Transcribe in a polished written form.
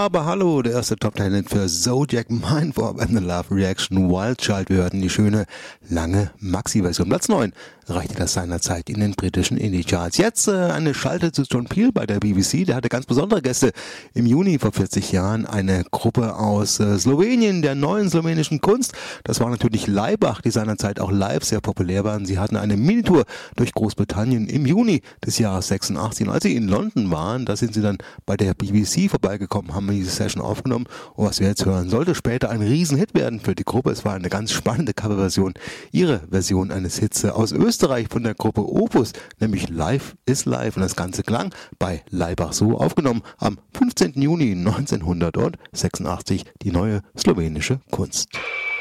Aber hallo, der erste Top 10 für Zodiac, Mindwarp and the Love Reaction, Wild Child. Wir hörten die schöne, lange Maxi-Version. Platz 9 reichte das seinerzeit in den britischen Indie-Charts. Jetzt eine Schalte zu John Peel bei der BBC. Der hatte ganz besondere Gäste. Im Juni vor 40 Jahren eine Gruppe aus Slowenien, der neuen slowenischen Kunst. Das war natürlich Laibach, die seinerzeit auch live sehr populär waren. Sie hatten eine Minitour durch Großbritannien im Juni des Jahres 86. Und als sie in London waren, da sind sie dann bei der BBC vorbeigekommen, haben diese Session aufgenommen. Und was wir jetzt hören, sollte später ein Riesenhit werden für die Gruppe. Es war eine ganz spannende Coverversion. Ihre Version eines Hits aus Österreich von der Gruppe Opus, nämlich Life is Life. Und das Ganze klang bei Laibach so, aufgenommen am 15. Juni 1986, die neue slowenische Kunst.